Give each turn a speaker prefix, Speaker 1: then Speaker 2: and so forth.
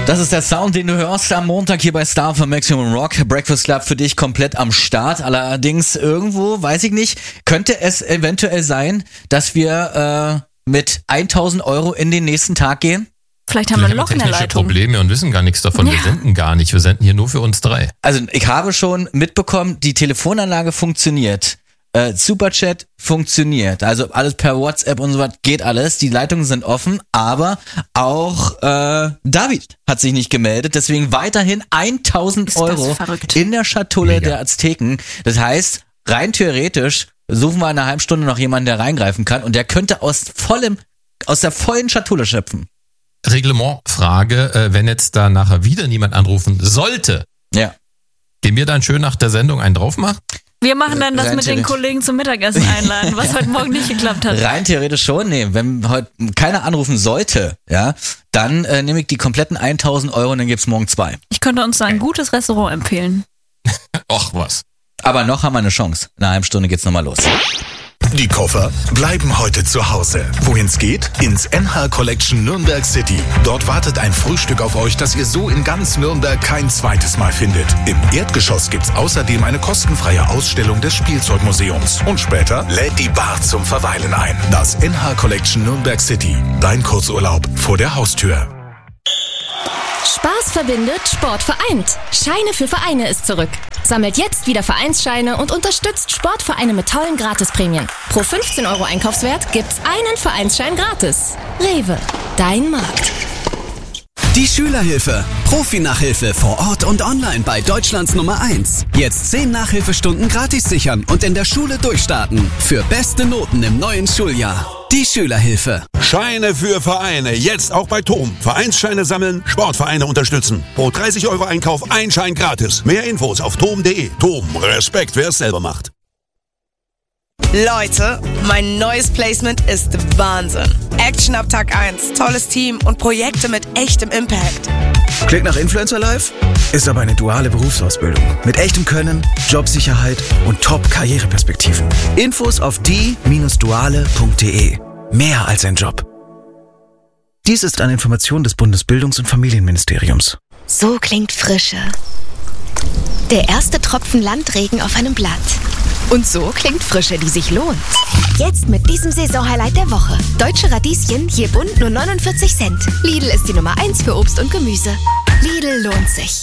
Speaker 1: Das ist der Sound, den du hörst am Montag hier bei Star für Maximum Rock. Breakfast Club für dich komplett am Start. Allerdings irgendwo, weiß ich nicht, könnte es eventuell sein, dass wir mit 1.000 Euro in den nächsten Tag gehen?
Speaker 2: Vielleicht haben wir ein Loch in der
Speaker 3: technische
Speaker 2: Leitung.
Speaker 3: Probleme und wissen gar nichts davon. Wir senden gar nicht. Wir senden hier nur für uns drei.
Speaker 1: Also ich habe schon mitbekommen, die Telefonanlage funktioniert. Superchat funktioniert. Also alles per WhatsApp und so was geht alles. Die Leitungen sind offen, aber auch David hat sich nicht gemeldet. Deswegen weiterhin 1.000 Euro in der Schatulle der Azteken. Das heißt, rein theoretisch suchen wir in einer halben Stunde noch jemanden, der reingreifen kann und der könnte aus der vollen Schatulle schöpfen.
Speaker 3: Reglementfrage, wenn jetzt da nachher wieder niemand anrufen sollte, gehen wir dann schön nach der Sendung einen drauf machen?
Speaker 2: Wir machen dann das mit den Kollegen zum Mittagessen einladen, was heute Morgen nicht geklappt hat.
Speaker 1: Rein theoretisch schon, nee. Wenn heute keiner anrufen sollte, dann nehme ich die kompletten 1.000 Euro und dann gibt's morgen 2.
Speaker 2: Ich könnte uns da ein gutes Restaurant empfehlen.
Speaker 3: Och was.
Speaker 1: Aber noch haben wir eine Chance. In einer halben Stunde geht's nochmal los.
Speaker 4: Die Koffer bleiben heute zu Hause. Wohin's geht? Ins NH Collection Nürnberg City. Dort wartet ein Frühstück auf euch, das ihr so in ganz Nürnberg kein zweites Mal findet. Im Erdgeschoss gibt's außerdem eine kostenfreie Ausstellung des Spielzeugmuseums. Und später lädt die Bar zum Verweilen ein. Das NH Collection Nürnberg City. Dein Kurzurlaub vor der Haustür.
Speaker 5: Spaß verbindet, Sport vereint. Scheine für Vereine ist zurück. Sammelt jetzt wieder Vereinsscheine und unterstützt Sportvereine mit tollen Gratisprämien. Pro 15 Euro Einkaufswert gibt's einen Vereinsschein gratis. Rewe, dein Markt.
Speaker 6: Die Schülerhilfe. Profi-Nachhilfe vor Ort und online bei Deutschlands Nummer 1. Jetzt 10 Nachhilfestunden gratis sichern und in der Schule durchstarten. Für beste Noten im neuen Schuljahr. Die Schülerhilfe.
Speaker 7: Scheine für Vereine. Jetzt auch bei TOM. Vereinsscheine sammeln, Sportvereine unterstützen. Pro 30 Euro Einkauf ein Schein gratis. Mehr Infos auf tom.de. TOM. Respekt, wer es selber macht.
Speaker 8: Leute, mein neues Placement ist Wahnsinn. Action ab Tag 1, tolles Team und Projekte mit echtem Impact.
Speaker 9: Klingt nach Influencer Life? Ist aber eine duale Berufsausbildung. Mit echtem Können, Jobsicherheit und Top-Karriereperspektiven. Infos auf die-duale.de. Mehr als ein Job. Dies ist eine Information des Bundesbildungs- und Familienministeriums.
Speaker 10: So klingt Frische. Der erste Tropfen Landregen auf einem Blatt. Und so klingt Frische, die sich lohnt. Jetzt mit diesem Saisonhighlight der Woche. Deutsche Radieschen, je bunt nur 49 Cent. Lidl ist die Nummer 1 für Obst und Gemüse. Lidl lohnt sich.